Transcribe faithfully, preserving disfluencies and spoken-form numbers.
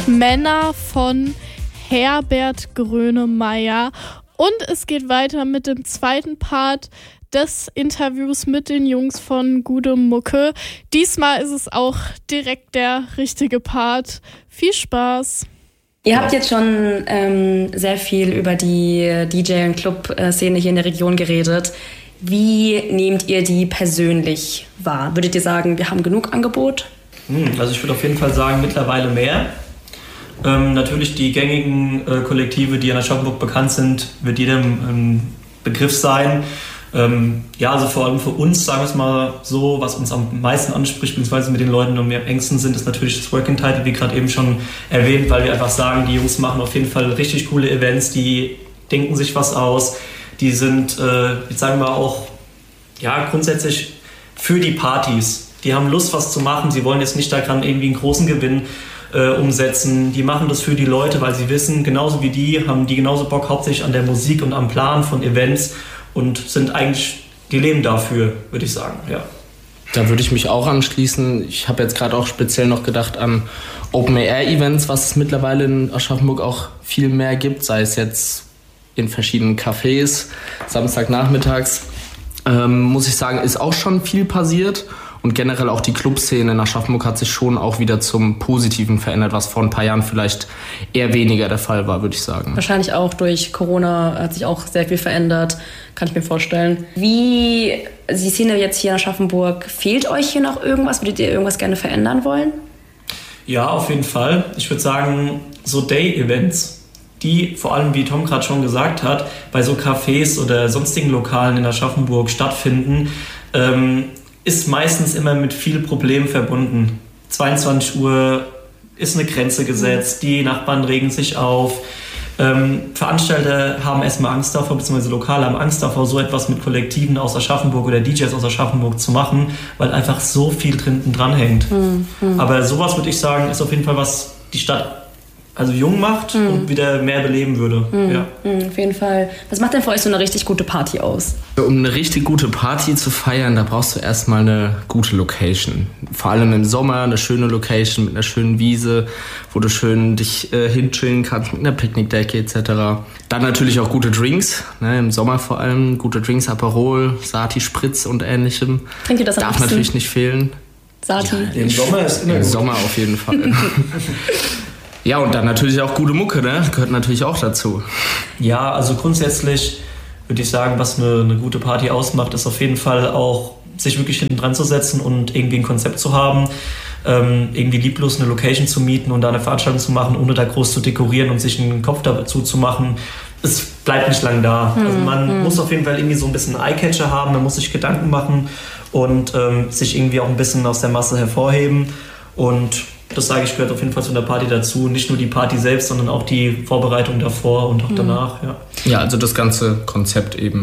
Männer von Herbert Grönemeyer. Und es geht weiter mit dem zweiten Part des Interviews mit den Jungs von Gude Mucke. Diesmal ist es auch direkt der richtige Part. Viel Spaß! Ihr habt jetzt schon ähm, sehr viel über die D J- und Club-Szene hier in der Region geredet. Wie nehmt ihr die persönlich wahr? Würdet ihr sagen, wir haben genug Angebot? Hm, also ich würde auf jeden Fall sagen, mittlerweile mehr. Ähm, natürlich die gängigen äh, Kollektive, die an Aschaffenburg bekannt sind, wird jedem ein Begriff sein. Ähm, ja, also vor allem für uns, sagen wir es mal so, was uns am meisten anspricht, beziehungsweise mit den Leuten, die am engsten sind, ist natürlich das Working Title, wie gerade eben schon erwähnt, weil wir einfach sagen, die Jungs machen auf jeden Fall richtig coole Events, die denken sich was aus, die sind, äh, jetzt sagen wir auch, ja, grundsätzlich für die Partys. Die haben Lust, was zu machen, sie wollen jetzt nicht daran irgendwie einen großen Gewinn äh, umsetzen. Die machen das für die Leute, weil sie wissen, genauso wie die, haben die genauso Bock hauptsächlich an der Musik und am Plan von Events und sind eigentlich, die leben dafür, würde ich sagen, ja. Da würde ich mich auch anschließen. Ich habe jetzt gerade auch speziell noch gedacht an Open-Air-Events, was es mittlerweile in Aschaffenburg auch viel mehr gibt, sei es jetzt in verschiedenen Cafés, Samstagnachmittags. Ähm, muss ich sagen, ist auch schon viel passiert. Und generell auch die Clubszene in Aschaffenburg hat sich schon auch wieder zum Positiven verändert, was vor ein paar Jahren vielleicht eher weniger der Fall war, würde ich sagen. Wahrscheinlich auch durch Corona hat sich auch sehr viel verändert, kann ich mir vorstellen. Wie, die Szene jetzt hier in Aschaffenburg, fehlt euch hier noch irgendwas? Würdet ihr irgendwas gerne verändern wollen? Ja, auf jeden Fall. Ich würde sagen, so Day-Events, die vor allem, wie Tom gerade schon gesagt hat, bei so Cafés oder sonstigen Lokalen in Aschaffenburg stattfinden, ähm, ist meistens immer mit viel Problemen verbunden. zweiundzwanzig Uhr ist eine Grenze gesetzt, die Nachbarn regen sich auf. Ähm, Veranstalter haben erstmal Angst davor, beziehungsweise Lokale haben Angst davor, so etwas mit Kollektiven aus Aschaffenburg oder D Js aus Aschaffenburg zu machen, weil einfach so viel drin dran hängt. Mhm. Aber sowas, würde ich sagen, ist auf jeden Fall, was die Stadt also jung macht mhm. und wieder mehr beleben würde. Mhm. Ja. Mhm, auf jeden Fall. Was macht denn für euch so eine richtig gute Party aus? Um eine richtig gute Party zu feiern, da brauchst du erstmal eine gute Location. Vor allem im Sommer eine schöne Location mit einer schönen Wiese, wo du schön dich äh, hinchillen kannst mit einer Picknickdecke et cetera. Dann natürlich auch gute Drinks, ne, im Sommer vor allem. Gute Drinks, Aperol, Sati Spritz und ähnlichem. Trinkt ihr das am Darf liebsten? natürlich nicht fehlen. Sati? Ja, im Sommer ist immer Im gut. Sommer auf jeden Fall. Ja, und dann natürlich auch gute Mucke, ne? Gehört natürlich auch dazu. Ja, also grundsätzlich würde ich sagen, was eine, eine gute Party ausmacht, ist auf jeden Fall auch, sich wirklich hinten dran zu setzen und irgendwie ein Konzept zu haben, ähm, irgendwie lieblos eine Location zu mieten und da eine Veranstaltung zu machen, ohne da groß zu dekorieren und sich einen Kopf dazu zu machen. Es bleibt nicht lang da. Hm, also man hm. muss auf jeden Fall irgendwie so ein bisschen einen Eyecatcher haben, man muss sich Gedanken machen und ähm, sich irgendwie auch ein bisschen aus der Masse hervorheben. Und das sage ich, gehört auf jeden Fall zu einer Party dazu. Nicht nur die Party selbst, sondern auch die Vorbereitung davor und auch danach. Ja, ja, also das ganze Konzept eben.